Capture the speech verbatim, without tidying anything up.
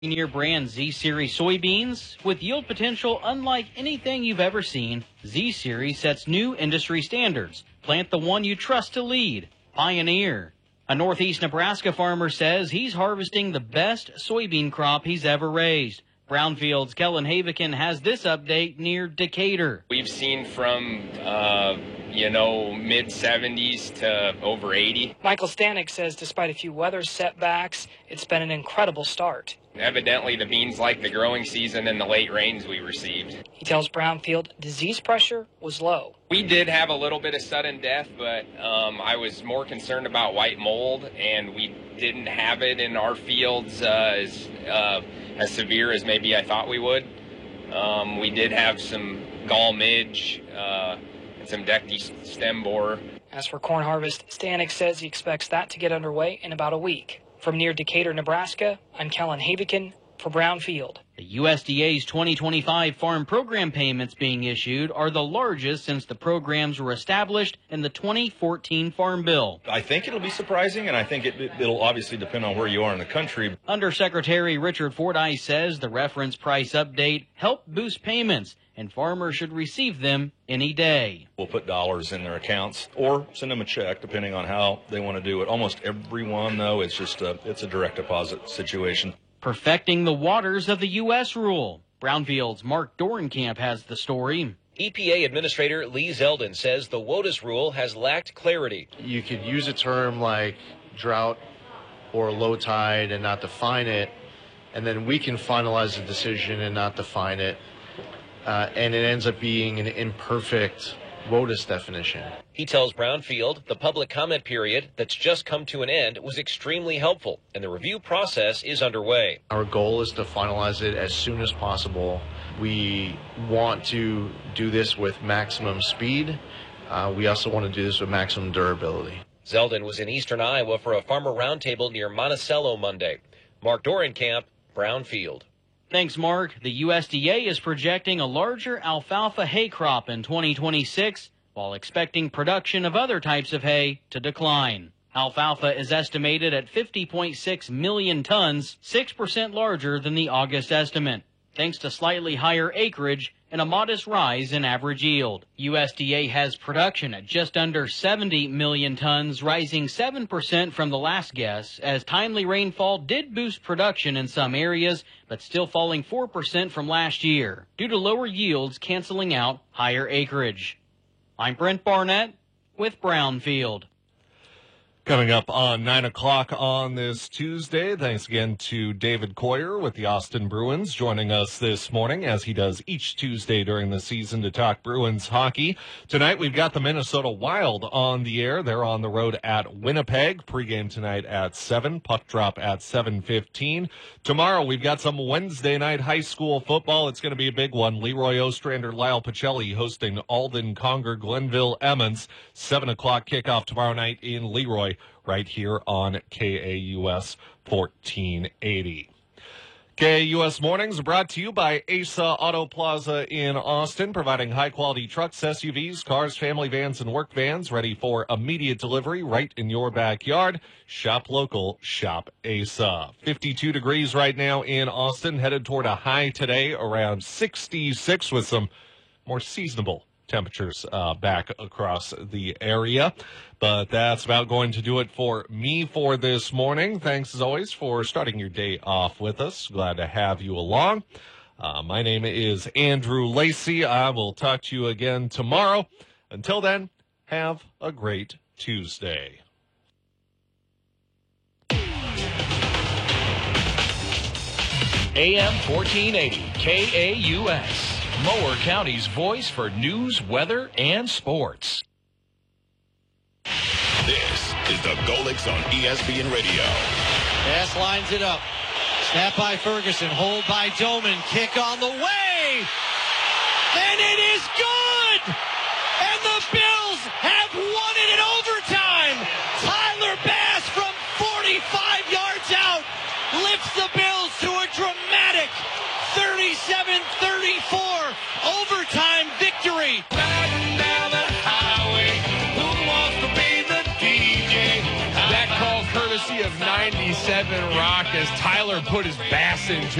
Pioneer brand Z-Series soybeans with yield potential unlike anything you've ever seen. Z-Series sets new industry standards. Plant the one you trust to lead. Pioneer. A Northeast Nebraska farmer says he's harvesting the best soybean crop he's ever raised. Brownfield's Kellen Havikin has this update near Decatur. We've seen from, uh, you know, mid seventies to over eighty. Michael Stanek says despite a few weather setbacks, it's been an incredible start. Evidently, the beans like the growing season and the late rains we received. He tells Brownfield disease pressure was low. We did have a little bit of sudden death, but um, I was more concerned about white mold, and we didn't have it in our fields uh, as, uh, as severe as maybe I thought we would. Um, we did have some gall midge uh, and some decky stem borer. As for corn harvest, Stanek says he expects that to get underway in about a week. From near Decatur, Nebraska, I'm Kellen Havikin for Brownfield. The U S D A's twenty twenty-five farm program payments being issued are the largest since the programs were established in the twenty fourteen Farm Bill. I think it'll be surprising, and I think it, it'll obviously depend on where you are in the country. Undersecretary Richard Fordyce says the reference price update helped boost payments, and farmers should receive them any day. We'll put dollars in their accounts or send them a check, depending on how they want to do it. Almost everyone, though, it's just a, it's a direct deposit situation. Perfecting the waters of the U S rule. Brownfield's Mark Dorenkamp has the story. E P A Administrator Lee Zeldin says the WOTUS rule has lacked clarity. You could use a term like drought or low tide and not define it, and then we can finalize the decision and not define it, uh, and it ends up being an imperfect WOTUS definition. He tells Brownfield the public comment period that's just come to an end was extremely helpful, and the review process is underway. Our goal is to finalize it as soon as possible. We want to do this with maximum speed. Uh, we also want to do this with maximum durability. Zeldin was in eastern Iowa for a farmer roundtable near Monticello Monday. Mark Dorenkamp, Brownfield. Thanks, Mark. The U S D A is projecting a larger alfalfa hay crop in twenty twenty-six, while expecting production of other types of hay to decline. Alfalfa is estimated at fifty point six million tons, six percent larger than the August estimate, thanks to slightly higher acreage and a modest rise in average yield. U S D A has production at just under seventy million tons, rising seven percent from the last guess, as timely rainfall did boost production in some areas, but still falling four percent from last year, due to lower yields canceling out higher acreage. I'm Brent Barnett with Brownfield. Coming up on nine o'clock on this Tuesday, thanks again to David Coyer with the Austin Bruins joining us this morning, as he does each Tuesday during the season, to talk Bruins hockey. Tonight, we've got the Minnesota Wild on the air. They're on the road at Winnipeg. Pregame tonight at seven, puck drop at seven fifteen. Tomorrow, we've got some Wednesday night high school football. It's going to be a big one. Leroy Ostrander, Lyle Pacelli hosting Alden, Conger, Glenville, Emmons. seven o'clock kickoff tomorrow night in Leroy, right here on K A U S fourteen eighty. K A U S Mornings are brought to you by Asa Auto Plaza in Austin, providing high-quality trucks, S U Vs, cars, family vans, and work vans ready for immediate delivery right in your backyard. Shop local, shop Asa. fifty-two degrees right now in Austin, headed toward a high today around sixty-six with some more seasonable temperatures uh, back across the area. But that's about going to do it for me for this morning. Thanks, as always, for starting your day off with us. Glad to have you along. Uh, my name is Andrew Lacey. I will talk to you again tomorrow. Until then, have a great Tuesday. A M fourteen eighty, K A U S. Mower County's voice for news, weather, and sports. This is the Golix on E S P N Radio. Pass lines it up. Snap by Ferguson. Hold by Doman. Kick on the way. And it is good. And the Bills have won it in overtime. Tyler Bass from forty-five yards out lifts the Bills to a dramatic thirty-seven thirty-four overtime victory. Riding down the highway, who wants to be the D J? That call courtesy of ninety-seven Rock as Tyler put his bass into